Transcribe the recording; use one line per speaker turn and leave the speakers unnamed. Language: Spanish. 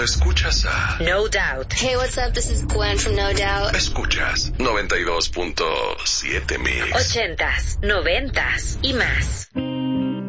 cuando escuchas a
No Doubt.
Hey, what's up? This is Gwen from No Doubt.
Escuchas 92.7 Mix.
80s, 90s y más.